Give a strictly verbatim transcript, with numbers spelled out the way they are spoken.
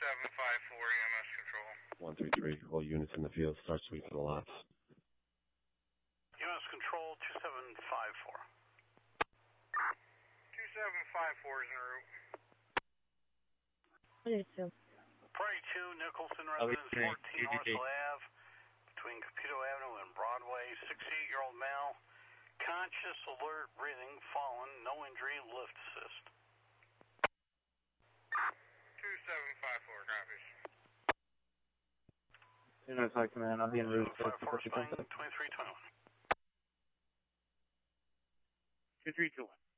seven five four, E M S control. one three three, all units in the field, start sweeping the lots. E M S control, two seven five four. two seven five four is en route. Understood. Prairie two, Nicholson residence, fourteen Northville Ave, between Capito Avenue and Broadway, sixty-eight-year-old male, conscious, alert, breathing, fallen, no injury, lift assist. two seven five four, copies. two nine five command, I'll be en route to five four, twenty-three twenty-one. two three two one.